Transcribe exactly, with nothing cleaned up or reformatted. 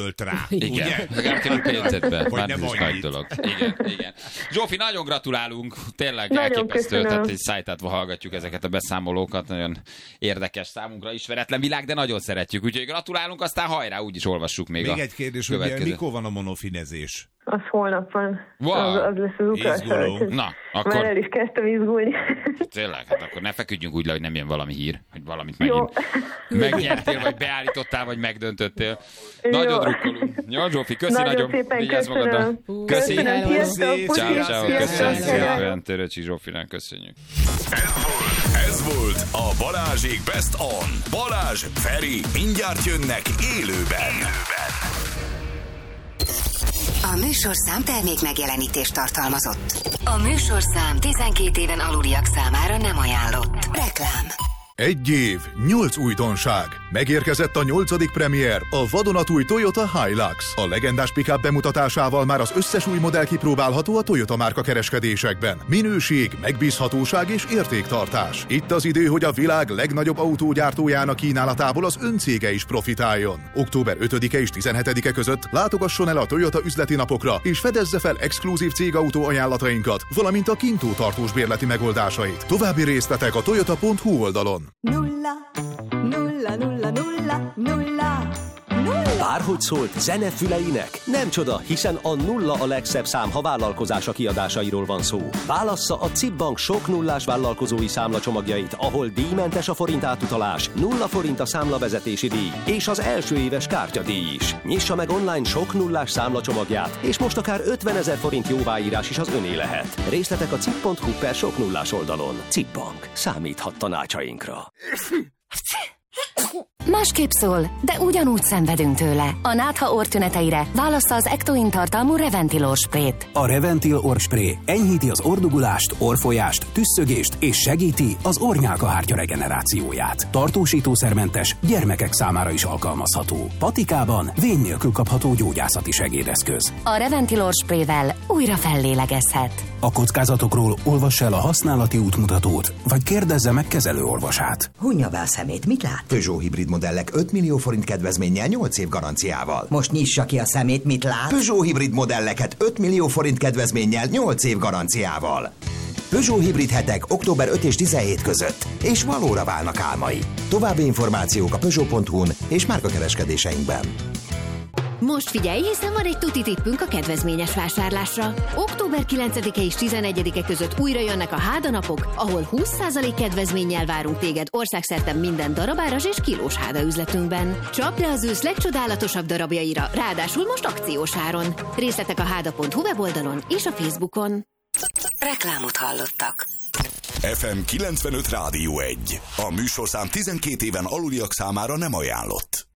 ölt rá. Igen, legalább kerül pénzedbe. Vagy nem is nagy dolog. Igen, igen. Zsófi, nagyon gratulálunk. Tényleg Nagyon elképesztő, köszönöm. tehát egy szájtátva hallgatjuk ezeket a beszámolókat. Nagyon érdekes, számunkra ismeretlen világ, de nagyon szeretjük. Úgyhogy gratulálunk, aztán hajrá, úgyis olvassuk még, Még a egy kérdés, hogy következő. mikor van a monofinezés? Az holnap van. Wow. Az, az lesz az utolsó. Izgulunk. úgyhogy Na, Már akkor el is kezdtem izgulni. tényleg, hát akkor ne feküdjünk úgy le, hogy nem jön valami hír, hogy valamit Jó. megint megnyertél, vagy beállítottál, vagy megdöntöttél. Nagyon Jó. drukkolunk. Jó, Zsófi, köszi nagyon. Nagyon szépen Vigyázz köszönöm. magadra. Köszi. Köszönöm, sziasztok. Köszi. Ciao, Puszi. ciao, Sziasztok. köszönjük Sziasztok. szépen. Töröcsi Zsófinak köszönjük. Ez volt a Balázsék Best On. Balázs, Feri, mindjárt jönnek élőben. A műsorszám termék megjelenítést tartalmazott. A műsorszám tizenkét éven aluliak számára nem ajánlott. Reklám. Egy év, nyolc újdonság. Megérkezett a nyolcadik premier, a vadonatúj Toyota Hilux. A legendás pick-up bemutatásával már az összes új modell kipróbálható a Toyota márka kereskedésekben. Minőség, megbízhatóság és értéktartás. Itt az idő, hogy a világ legnagyobb autógyártójának kínálatából az öncége is profitáljon. október ötödike és tizenhetedike között látogasson el a Toyota üzleti napokra, és fedezze fel exkluzív cégautó ajánlatainkat, valamint a kintó tartós bérleti megoldásait. További részletek a toyota pont hu oldalon. Nulla, nulla, nulla, nulla, nulla, nulla. Bárhogy szólt zene füleinek? Nem csoda, hiszen a nulla a legszebb szám, ha vállalkozása kiadásairól van szó. Válassza a cé i bé Bank sok nullás vállalkozói számlacsomagjait, ahol díjmentes a forint átutalás, nulla forint a számlavezetési díj, és az első éves kártyadíj is. Nyissa meg online sok nullás számlacsomagját, és most akár ötvenezer forint jóváírás is az öné lehet. Részletek a cip pont hu per sok nullás oldalon. cé i bé Bank. Számíthat tanácsainkra. Másképp szól, de ugyanúgy szenvedünk tőle. A nátha orrtüneteire válassza az Ectoin tartalmú Reventil orrsprét. A Reventil orrspré enyhíti az orrdugulást, orrfolyást, tüsszögést és segíti az orrnyálkahártya regenerációját. Tartósítószermentes, gyermekek számára is alkalmazható. Patikában vén nélkül kapható gyógyászati segédeszköz. A Reventil orrsprével újra fellélegezhet. A kockázatokról olvass el a használati útmutatót, vagy kérdezze meg kezelőorvosát. Hunja be a szemét, mit lát? Peugeot hibrid modellek öt millió forint kedvezménnyel nyolc év garanciával. Most nyissa ki a szemét, mit lát? Peugeot hibrid modelleket öt millió forint kedvezménnyel nyolc év garanciával. Peugeot hibrid hetek október ötödike és tizenhetedike között, és valóra válnak álmai. További információk a peugeot pont hu-n és márkakereskedéseinkben. Most figyelj, hiszen van egy tuti tippünk a kedvezményes vásárlásra. október kilencedike és tizenegyedike között újra jönnek a hádanapok, ahol húsz százalék kedvezménnyel várunk téged országszerte minden darabáras és kilós háda üzletünkben. Csapd le az ősz legcsodálatosabb darabjaira, ráadásul most akciós áron. Részletek a háda pont hu weboldalon és a Facebookon. Reklámot hallottak. ef em kilencvenöt Rádió egy. A műsorszám tizenkét éven aluliak számára nem ajánlott.